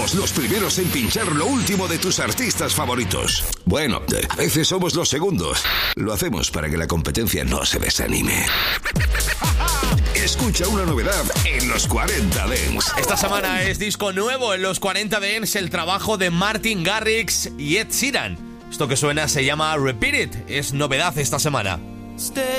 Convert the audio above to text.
Somos los primeros en pinchar lo último de tus artistas favoritos. Bueno, a veces somos los segundos. Lo hacemos para que la competencia no se desanime. Escucha una novedad en los 40 Dance. Esta semana es disco nuevo en los 40 Dance, el trabajo de Martin Garrix y Ed Sheeran. Esto que suena se llama Repeat It, es novedad esta semana.